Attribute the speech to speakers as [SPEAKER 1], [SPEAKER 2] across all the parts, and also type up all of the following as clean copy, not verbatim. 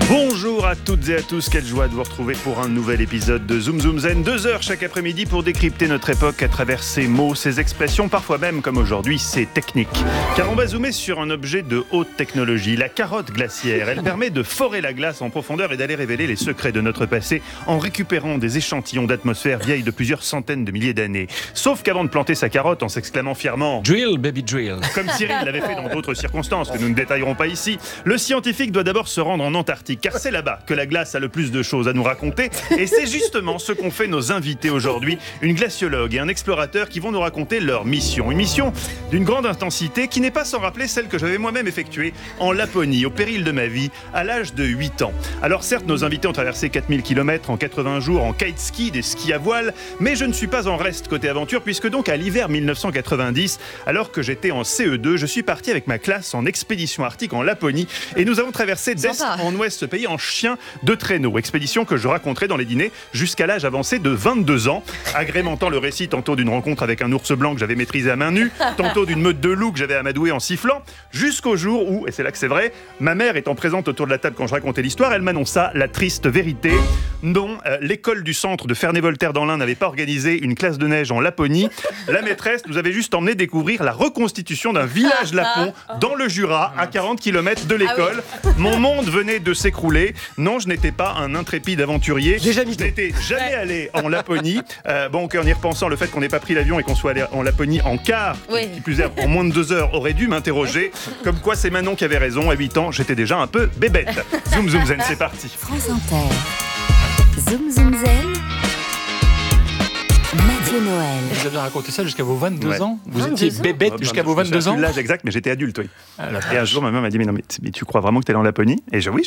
[SPEAKER 1] Bonjour à toutes et à tous, quelle joie de vous retrouver pour un nouvel épisode de Zoom Zoom Zen. 2 heures chaque après-midi pour décrypter notre époque à travers ses mots, ses expressions, parfois même, comme aujourd'hui, ses techniques. Car on va zoomer sur un objet de haute technologie, la carotte glaciaire. Elle permet de forer la glace en profondeur et d'aller révéler les secrets de notre passé en récupérant des échantillons d'atmosphère vieilles de plusieurs centaines de milliers d'années. Sauf qu'avant de planter sa carotte en s'exclamant fièrement «
[SPEAKER 2] Drill, baby drill »,
[SPEAKER 1] comme Cyril l'avait fait dans d'autres circonstances que nous ne détaillerons pas ici, le scientifique doit d'abord se rendre en Antarctique, car c'est là-bas que la glace a le plus de choses à nous raconter. Et c'est justement ce qu'ont fait nos invités aujourd'hui, une glaciologue et un explorateur qui vont nous raconter leur mission. Une mission d'une grande intensité qui n'est pas sans rappeler celle que j'avais moi-même effectuée en Laponie, au péril de ma vie, à l'âge de 8 ans. Alors certes, nos invités ont traversé 4000 km en 80 jours en kite ski, des skis à voile, mais je ne suis pas en reste côté aventure, puisque donc à l'hiver 1990, alors que j'étais en CE2, je suis parti avec ma classe en expédition arctique en Laponie, et nous avons traversé d'est en ouest ce pays en chien de traîneau. Expédition que je raconterai dans les dîners jusqu'à l'âge avancé de 22 ans, agrémentant le récit tantôt d'une rencontre avec un ours blanc que j'avais maîtrisé à main nue, tantôt d'une meute de loups que j'avais amadoué en sifflant, jusqu'au jour où, et c'est là que c'est vrai, ma mère étant présente autour de la table quand je racontais l'histoire, elle m'annonça la triste vérité. Non, l'école du centre de Ferney-Voltaire dans l'Ain n'avait pas organisé une classe de neige en Laponie. La maîtresse nous avait juste emmené découvrir la reconstitution d'un village lapon dans le Jura, à 40 km de l'école. Mon monde venait de s'écrouler. Non, je n'étais pas un intrépide aventurier. Je n'étais jamais allé en Laponie. En y repensant, le fait qu'on n'ait pas pris l'avion et qu'on soit allé en Laponie en car, qui plus est en moins de 2 heures, aurait dû m'interroger. Comme quoi, c'est Manon qui avait raison. À 8 ans, j'étais déjà un peu bébête. Zoom Zoom Zen, c'est parti.
[SPEAKER 3] France Inter. Zoom Zoom Zen. Mathieu Noël.
[SPEAKER 2] Vous avez raconté ça jusqu'à vos 22
[SPEAKER 1] Ouais.
[SPEAKER 2] ans. Vous étiez bébête jusqu'à vos 22 ans.
[SPEAKER 1] L'âge exact, mais j'étais adulte, oui.
[SPEAKER 2] Ah,
[SPEAKER 1] Et un jour, ma mère m'a dit mais tu crois vraiment que tu es allé en Laponie? Et oui,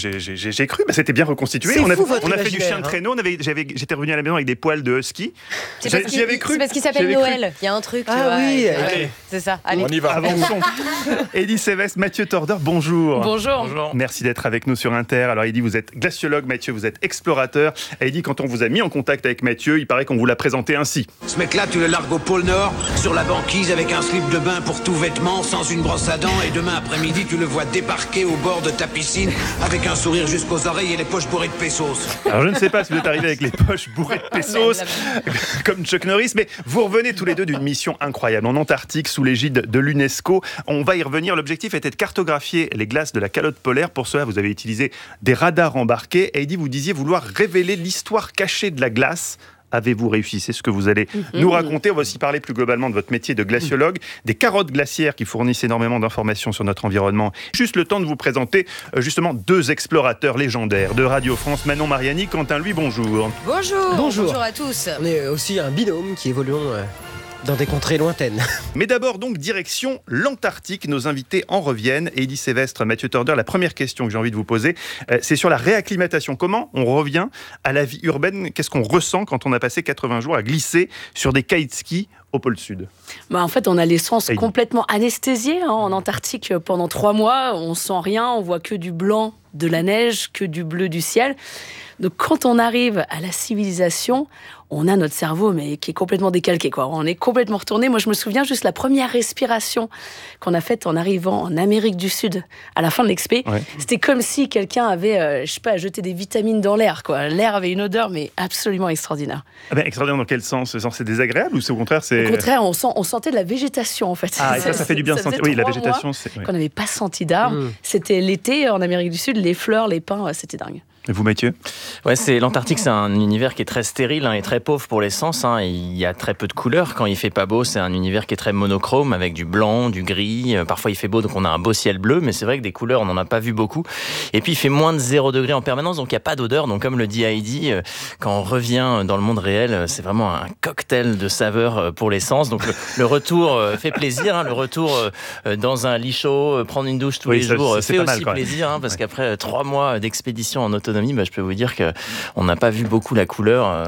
[SPEAKER 1] j'ai cru. C'était bien reconstitué.
[SPEAKER 4] C'est
[SPEAKER 1] On a
[SPEAKER 4] fou, votre
[SPEAKER 1] fait du
[SPEAKER 4] imaginaire,
[SPEAKER 1] chien de traîneau. J'étais revenu à la maison avec des poils de husky.
[SPEAKER 5] C'est parce
[SPEAKER 1] J'y avais cru.
[SPEAKER 5] C'est parce qu'il s'appelle
[SPEAKER 1] J'y avais cru.
[SPEAKER 5] Noël. Il y a un truc. tu
[SPEAKER 4] Ah
[SPEAKER 5] vois,
[SPEAKER 4] oui,
[SPEAKER 2] allez.
[SPEAKER 5] C'est ça. Allez.
[SPEAKER 2] On y va.
[SPEAKER 1] Avançons. Eddy Sévestre, Mathieu Tordeur, bonjour.
[SPEAKER 5] Bonjour.
[SPEAKER 2] Bonjour.
[SPEAKER 1] Merci d'être avec nous sur Inter. Alors Eddy, vous êtes glaciologue, Mathieu, vous êtes explorateur. Et Eddy, quand on vous a mis en contact avec Mathieu, il paraît qu'on vous l'a présenté ainsi.
[SPEAKER 6] Ce mec-là, tu le largues au pôle Nord, sur la banquise avec un slip de bain pour tout vêtement, sans une brosse à dents, et demain après-midi, tu le vois débarquer au bord de ta piscine avec un sourire jusqu'aux oreilles et les poches bourrées de pesos.
[SPEAKER 1] Alors je ne sais pas si vous êtes arrivé avec les poches bourrées de pesos, comme Chuck Norris, mais vous revenez tous les deux d'une mission incroyable en Antarctique sous l'égide de l'UNESCO. On va y revenir. L'objectif était de cartographier les glaces de la calotte polaire. Pour cela, vous avez utilisé des radars embarqués. Et Eddy, vous disiez vouloir révéler l'histoire cachée de la glace. Avez-vous réussi? C'est ce que vous allez nous raconter. On va aussi parler plus globalement de votre métier de glaciologue, des carottes glaciaires qui fournissent énormément d'informations sur notre environnement. Juste le temps de vous présenter justement 2 explorateurs légendaires de Radio France, Manon Mariani, Quentin Louis, bonjour.
[SPEAKER 5] Bonjour à tous.
[SPEAKER 4] On est aussi un binôme qui évoluons dans des contrées lointaines.
[SPEAKER 1] Mais d'abord donc direction l'Antarctique. Nos invités en reviennent. Eddy Sévestre, Mathieu Tordeur, la première question que j'ai envie de vous poser, c'est sur la réacclimatation. Comment on revient à la vie urbaine? Qu'est-ce qu'on ressent quand on a passé 80 jours à glisser sur des kite skis au pôle Sud?
[SPEAKER 7] En fait, on a les sens complètement anesthésiés en Antarctique pendant 3 mois. On sent rien, on voit que du blanc de la neige, que du bleu du ciel. Donc, quand on arrive à la civilisation, on a notre cerveau qui est complètement décalqué, quoi. On est complètement retourné. Moi, je me souviens juste la première respiration qu'on a faite en arrivant en Amérique du Sud à la fin de l'expé. Ouais. C'était comme si quelqu'un avait, jeté des vitamines dans l'air, quoi. L'air avait une odeur, mais absolument extraordinaire.
[SPEAKER 1] Extraordinaire dans quel sens? C'est désagréable ou c'est au contraire
[SPEAKER 7] Au contraire, on sentait de la végétation, en fait.
[SPEAKER 1] Ah, ça fait du bien de sentir. Oui, la végétation,
[SPEAKER 7] qu'on n'avait pas senti d'arbre. C'était l'été en Amérique du Sud, les fleurs, les pins, c'était dingue.
[SPEAKER 1] Et vous, Mathieu?
[SPEAKER 8] Ouais, l'Antarctique, c'est un univers qui est très stérile et très pauvre pour les sens. Il y a très peu de couleurs. Quand il fait pas beau, c'est un univers qui est très monochrome, avec du blanc, du gris. Parfois, il fait beau, donc on a un beau ciel bleu, mais c'est vrai que des couleurs, on n'en a pas vu beaucoup. Et puis, il fait moins de 0 degré en permanence, donc il n'y a pas d'odeur. Donc, comme le dit Heidi, quand on revient dans le monde réel, c'est vraiment un cocktail de saveurs pour les sens. Donc, le retour fait plaisir. Le retour dans un lit chaud, prendre une douche tous les jours, fait aussi plaisir. Parce qu'après 3 mois d'expédition en autonomie, je peux vous dire qu'on n'a pas vu beaucoup la couleur